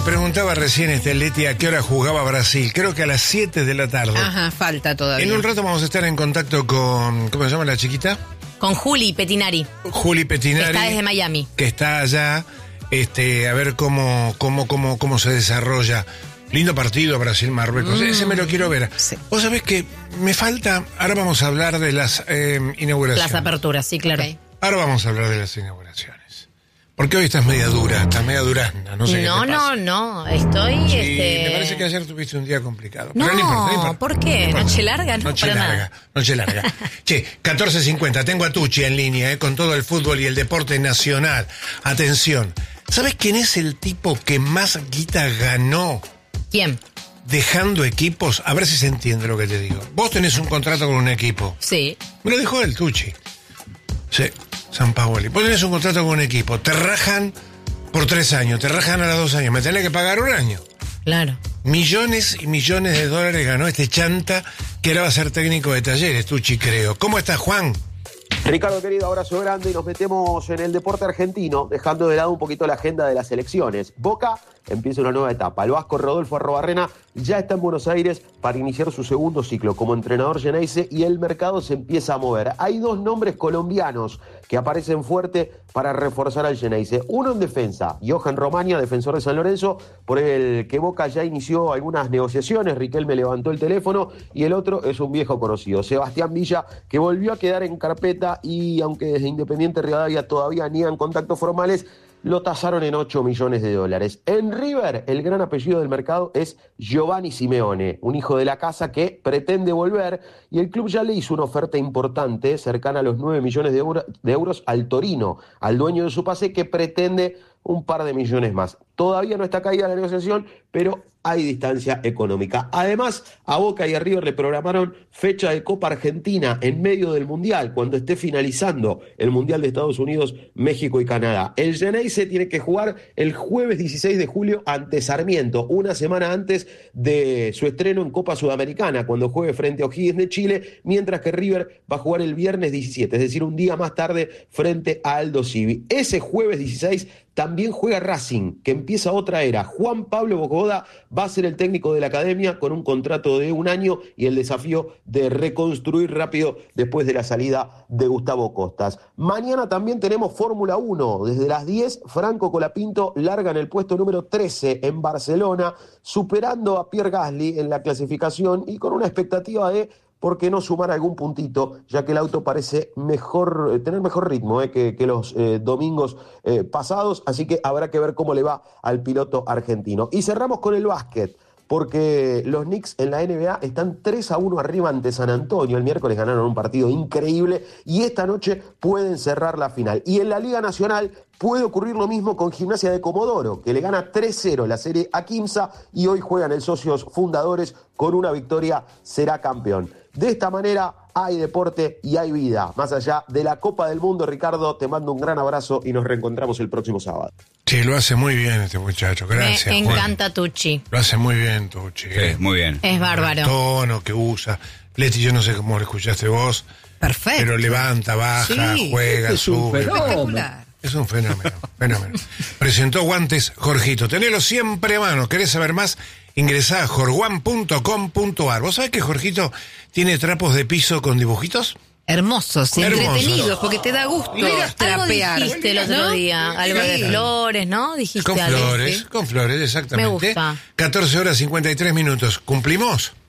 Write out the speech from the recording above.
me preguntaba recién Leti a qué hora jugaba Brasil. Creo que a las 7 de la tarde. Ajá, falta todavía. En un rato vamos a estar en contacto con... ¿Cómo se llama la chiquita? Con Juli Pettinari. Juli Pettinari. Que está desde Miami. Que está allá, a ver cómo se desarrolla. Lindo partido Brasil-Marruecos. Ese me lo quiero ver. Sí. Vos sabés que me falta... Ahora vamos a hablar de las inauguraciones. Las aperturas, sí, claro. Okay. Ahora vamos a hablar de las inauguraciones. Porque hoy estás media dura, estás media durazna, no sé qué te pasa. No, estoy... Sí, me parece que ayer tuviste un día complicado. No, pero no importa. ¿Por qué? No ¿Noche larga? No, noche larga. Che, 14:50, tengo a Tucci en línea, con todo el fútbol y el deporte nacional. Atención, ¿sabes quién es el tipo que más guita ganó? ¿Quién? Dejando equipos, a ver si se entiende lo que te digo. Vos tenés un contrato con un equipo. Sí. Me lo dejó el Tucci. Sí. San Paoli. Vos tenés un contrato con un equipo, te rajan por 3 años, te rajan a los 2 años, me tenés que pagar 1 año. Claro. Millones y millones de dólares ganó este chanta que ahora va a ser técnico de Talleres, Tucci, creo. ¿Cómo estás, Juan? Ricardo, querido, abrazo grande y nos metemos en el deporte argentino, dejando de lado un poquito la agenda de las elecciones. Boca empieza una nueva etapa. El vasco Rodolfo Arrobarrena ya está en Buenos Aires para iniciar su segundo ciclo como entrenador Geneise y el mercado se empieza a mover. Hay 2 nombres colombianos que aparecen fuerte para reforzar al Geneise. Uno en defensa, Johan Romagna, defensor de San Lorenzo, por el que Boca ya inició algunas negociaciones. Riquelme levantó el teléfono. Y el otro es un viejo conocido, Sebastián Villa, que volvió a quedar en carpeta y aunque desde Independiente Rivadavia todavía niegan contactos formales, lo tasaron en $8 millones. En River, el gran apellido del mercado es Giovanni Simeone, un hijo de la casa que pretende volver y el club ya le hizo una oferta importante, cercana a los 9 millones de euros al Torino, al dueño de su pase, que pretende un par de millones más. Todavía no está caída la negociación, pero hay distancia económica. Además, a Boca y a River le programaron fecha de Copa Argentina en medio del Mundial, cuando esté finalizando el Mundial de Estados Unidos, México y Canadá. El Geneise tiene que jugar el jueves 16 de julio ante Sarmiento, una semana antes de su estreno en Copa Sudamericana, cuando juegue frente a O'Higgins de Chile, mientras que River va a jugar el viernes 17, es decir, un día más tarde frente a Aldo Civi. Ese jueves 16 también juega Racing, que empieza otra era. Juan Pablo Bocoda va a ser el técnico de la academia con un contrato de 1 año y el desafío de reconstruir rápido después de la salida de Gustavo Costas. Mañana también tenemos Fórmula 1. Desde las 10, Franco Colapinto larga en el puesto número 13 en Barcelona, superando a Pierre Gasly en la clasificación y con una expectativa de ¿por qué no sumar algún puntito? Ya que el auto parece tener mejor ritmo que los domingos pasados, así que habrá que ver cómo le va al piloto argentino. Y cerramos con el básquet, porque los Knicks en la NBA están 3-1 arriba ante San Antonio. El miércoles ganaron un partido increíble y esta noche pueden cerrar la final. Y en la Liga Nacional puede ocurrir lo mismo con Gimnasia de Comodoro, que le gana 3-0 la serie a Quimsa y hoy juegan el Socios Fundadores. Con una victoria será campeón. De esta manera hay deporte y hay vida. Más allá de la Copa del Mundo, Ricardo, te mando un gran abrazo y nos reencontramos el próximo sábado. Sí, lo hace muy bien este muchacho, gracias. Me encanta Juan. Tucci. Lo hace muy bien, Tucci. Sí, muy bien. Es bárbaro. El tono que usa. Leti, yo no sé cómo lo escuchaste vos. Perfecto. Pero levanta, baja, juega, sube. Espectacular. Es un fenómeno. Presentó guantes Jorgito. Tenelo siempre a mano. ¿Querés saber más? Ingresá a jorguan.com.ar. ¿Vos sabés que Jorgito tiene trapos de piso con dibujitos? Hermosos, entretenidos, porque te da gusto trapear. Algo dijiste el otro día, algo de flores, ¿no? Dijiste con algo. Con flores, exactamente. Me gusta. 14 horas 53 minutos. ¿Cumplimos?